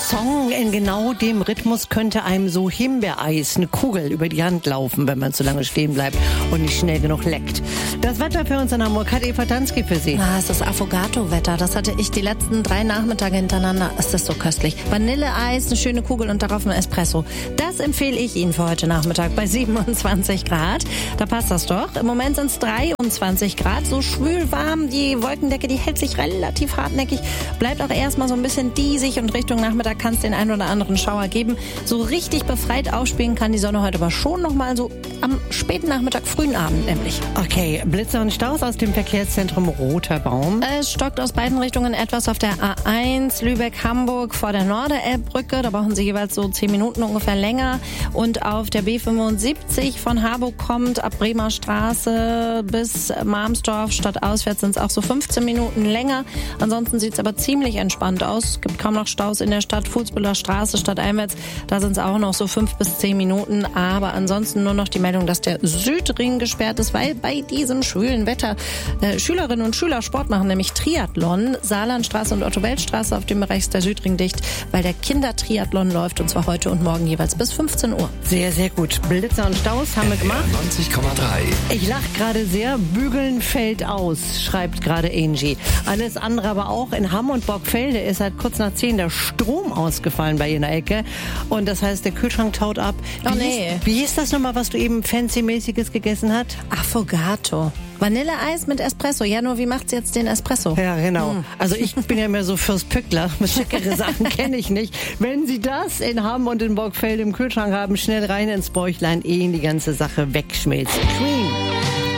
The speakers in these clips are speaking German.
Song in genau dem Rhythmus könnte einem so Himbeereis, eine Kugel über die Hand laufen, wenn man zu lange stehen bleibt und nicht schnell genug leckt. Das Wetter für uns in Hamburg hat Eva Dansky für Sie. Es ist Affogato-Wetter. Das hatte ich die letzten 3 Nachmittage hintereinander. Es ist so köstlich. Vanilleeis, eine schöne Kugel und darauf ein Espresso. Das empfehle ich Ihnen für heute Nachmittag bei 27 Grad. Da passt das doch. Im Moment sind es 23 Grad. So schwül warm. Die Wolkendecke, die hält sich relativ hartnäckig. Bleibt auch erstmal so ein bisschen diesig und Richtung Nachmittag kann es den einen oder anderen Schauer geben. So richtig befreit aufspielen kann die Sonne heute aber schon nochmal so am späten Nachmittag, frühen Abend nämlich. Okay, Blitze und Staus aus dem Verkehrszentrum Roter Baum. Es stockt aus beiden Richtungen etwas auf der A1 Lübeck-Hamburg vor der Norderelbbrücke. Da brauchen Sie jeweils so 10 Minuten ungefähr länger. Und auf der B75 von Harburg kommt ab Bremer Straße bis Marmsdorf stadtauswärts sind es auch so 15 Minuten länger. Ansonsten sieht es aber ziemlich entspannt aus. Es gibt kaum noch Staus in der Stadt. Fuhlsbütteler Straße stadteinwärts, da sind es auch noch so 5 bis 10 Minuten. Aber ansonsten nur noch die Meldung, dass der Südring gesperrt ist, weil bei diesem schwülen Wetter Schülerinnen und Schüler Sport machen, nämlich Triathlon. Saarlandstraße und Otto-Welt-Straße auf dem Bereich ist der Südring dicht, weil der Kindertriathlon läuft und zwar heute und morgen jeweils bis 15 Uhr. Sehr, sehr gut. Blitze und Staus haben wir gemacht. 90,3. Ich lache gerade sehr. Bügeln fällt aus, schreibt gerade Angie. Alles andere aber auch. In Hamm und Borgfelde ist seit kurz nach 10 der Strom ausgefallen bei ihrer Ecke. Und das heißt, der Kühlschrank taut ab. Wie hieß das nochmal, was du eben Fancy-mäßiges gegessen hast? Affogato. Vanilleeis mit Espresso. Ja, nur wie macht's jetzt den Espresso? Ja, genau. Also ich bin ja mehr so Fürst Pückler. Schickere Sachen kenne ich nicht. Wenn Sie das in Hamm und in Borgfelde im Kühlschrank haben, schnell rein ins Bäuchlein, ehe die ganze Sache wegschmilzt. Queen.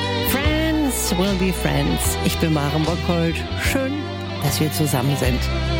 Friends will be friends. Ich bin Maren Bockhold. Schön, dass wir zusammen sind.